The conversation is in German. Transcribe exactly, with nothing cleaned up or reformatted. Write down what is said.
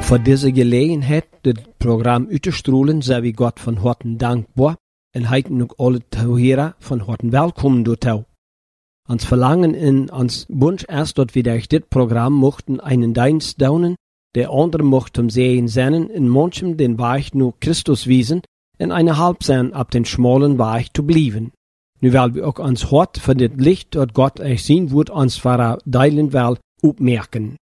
Voor deze gelegenheid het programma uit te stralen, zijn we God van harte dankbaar en heiten ook alle toehörer van harte welkom door jou. Ons verlangen in ons Wunsch ist, dat we durch dit programma mochten einen Dienst doen, der andere mochten sehen sennen, in manchem den Weg nur Christus wiesen, en eine halb sein ab den schmalen Weg zu blieben. Nu weil wir auch ons hart für dit Licht, dat Gott euch zien wird, ons verder deilen will, opmerken.